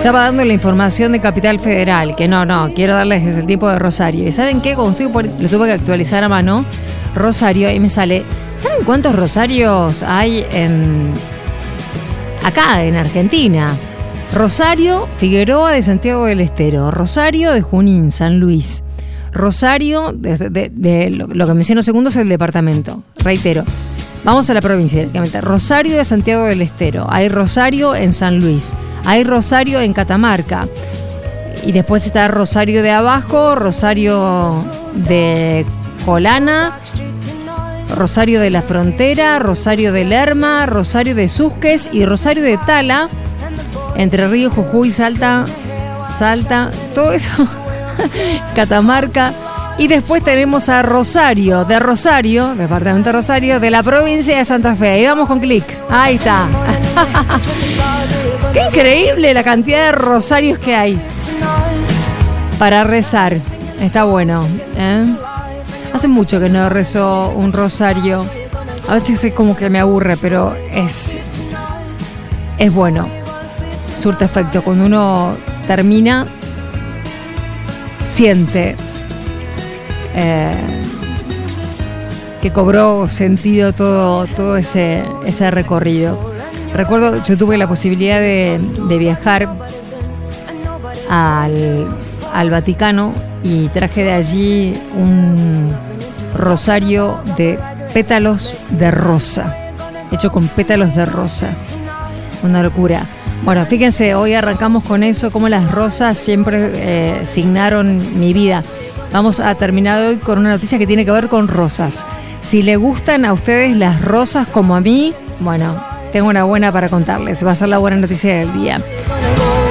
Estaba dando la información de Capital Federal, que no, quiero darles el tiempo de Rosario. ¿Y saben qué? Como lo tuve que actualizar a mano, Rosario, y me sale, ¿saben cuántos Rosarios hay acá en Argentina? Rosario, Figueroa de Santiago del Estero, Rosario de Junín, San Luis, Rosario, de lo que menciono segundo es el departamento, reitero. Vamos a la provincia directamente. Rosario de Santiago del Estero, hay Rosario en San Luis, hay Rosario en Catamarca, y después está Rosario de Abajo, Rosario de Colana, Rosario de la Frontera, Rosario de Lerma, Rosario de Susques y Rosario de Tala, Entre Ríos, Jujuy, Salta, todo eso, Catamarca. Y después tenemos a Rosario, departamento de Rosario, de la provincia de Santa Fe. Ahí vamos con clic. Ahí está. Qué increíble la cantidad de rosarios que hay para rezar. Está bueno, ¿eh? Hace mucho que no rezo un rosario. A veces es como que me aburre, pero es bueno. Surte efecto. Cuando uno termina, siente que cobró sentido todo ese recorrido. Recuerdo, yo tuve la posibilidad de viajar al Vaticano y traje de allí un rosario de pétalos de rosa, hecho con pétalos de rosa. Una locura. Bueno, fíjense, hoy arrancamos con eso, como las rosas siempre signaron mi vida. Vamos a terminar hoy con una noticia que tiene que ver con rosas. Si le gustan a ustedes las rosas como a mí, bueno, tengo una buena para contarles. Va a ser la buena noticia del día.